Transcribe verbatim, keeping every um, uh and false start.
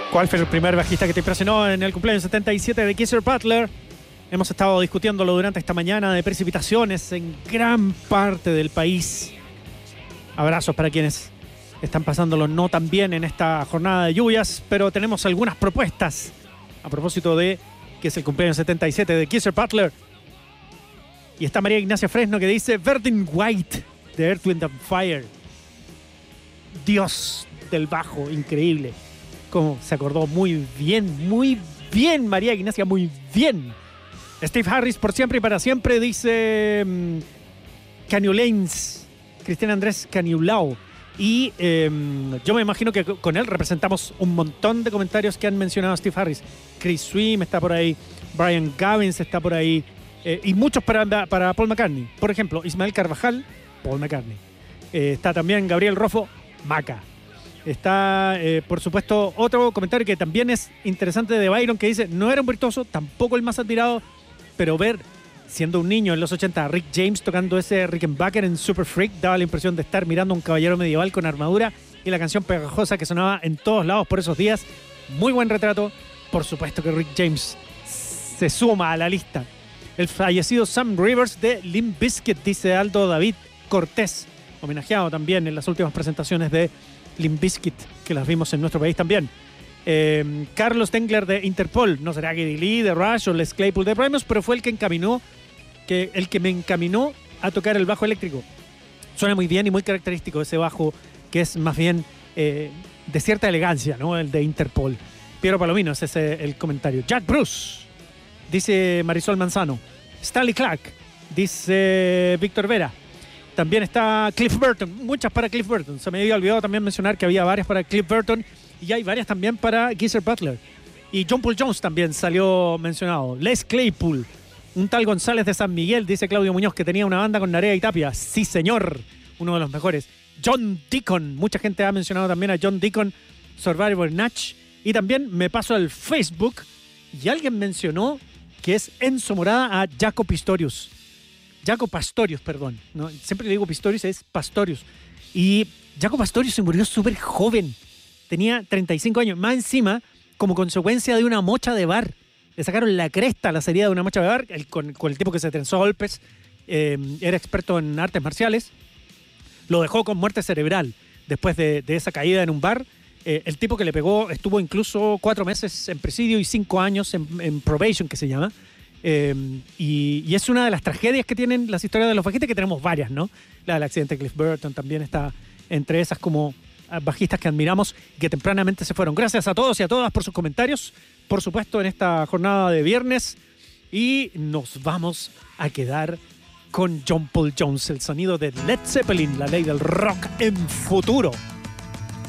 ¿Cuál fue el primer bajista que te impresionó en el cumpleaños setenta y siete de Geezer Butler? Hemos estado discutiéndolo durante esta mañana de precipitaciones en gran parte del país. Abrazos para quienes están pasándolo no tan bien en esta jornada de lluvias, pero tenemos algunas propuestas a propósito de que es el cumpleaños setenta y siete de Geezer Butler. Y está María Ignacia Fresno que dice Verdin White de Earth, Wind and Fire. Dios del bajo, increíble. Como se acordó muy bien, muy bien, María Ignacia, muy bien. Steve Harris, por siempre y para siempre, dice um, Caniulanes, Cristian Andrés Caniulao. Y um, yo me imagino que con él representamos un montón de comentarios que han mencionado a Steve Harris. Chris Swim está por ahí, Brian Gavins está por ahí, eh, y muchos para, para Paul McCartney. Por ejemplo, Ismael Carvajal, Paul McCartney. Eh, está también Gabriel Rofo, Maca. Está, eh, por supuesto, otro comentario que también es interesante de Byron, que dice, no era un virtuoso, tampoco el más admirado, pero ver, siendo un niño en los ochenta, a Rick James tocando ese Rickenbacker en Super Freak, daba la impresión de estar mirando a un caballero medieval con armadura y la canción pegajosa que sonaba en todos lados por esos días. Muy buen retrato. Por supuesto que Rick James se suma a la lista. El fallecido Sam Rivers de Limp Bizkit, dice Aldo David Cortés, homenajeado también en las últimas presentaciones de Limp Bizkit, que las vimos en nuestro país también. Eh, Carlos Tengler de Interpol, no será Geddy Lee de Rush o Les Claypool de Primus, pero fue el que encaminó, que, el que me encaminó a tocar el bajo eléctrico. Suena muy bien y muy característico ese bajo, que es más bien eh, de cierta elegancia, ¿no? El de Interpol. Piero Palomino, ese es el comentario. Jack Bruce, dice Marisol Manzano. Stanley Clark, dice Víctor Vera. También está Cliff Burton, muchas para Cliff Burton. Se me había olvidado también mencionar que había varias para Cliff Burton y hay varias también para Geezer Butler. Y John Paul Jones también salió mencionado. Les Claypool, un tal González de San Miguel, dice Claudio Muñoz, que tenía una banda con Narea y Tapia. Sí, señor, uno de los mejores. John Deacon, mucha gente ha mencionado también a John Deacon, Survivor Natch. Y también me paso al Facebook y alguien mencionó que es Enzo Morada a Jaco Pistorius. Jaco Pastorius, perdón. ¿no? Siempre le digo Pistorius, es Pastorius. Y Jaco Pastorius se murió súper joven. Tenía treinta y cinco años. Más encima, como consecuencia de una mocha de bar. Le sacaron la cresta a la salida de una mocha de bar. El, con, con el tipo que se trenzó a golpes. Eh, era experto en artes marciales. Lo dejó con muerte cerebral después de, de esa caída en un bar. Eh, el tipo que le pegó estuvo incluso cuatro meses en presidio y cinco años en, en probation, que se llama. Eh, y, y es una de las tragedias que tienen las historias de los bajistas, que tenemos varias, ¿no? La del accidente de Cliff Burton también está entre esas como bajistas que admiramos y que tempranamente se fueron. Gracias a todos y a todas por sus comentarios, por supuesto, en esta jornada de viernes. Y nos vamos a quedar con John Paul Jones, el sonido de Led Zeppelin, la ley del rock en futuro.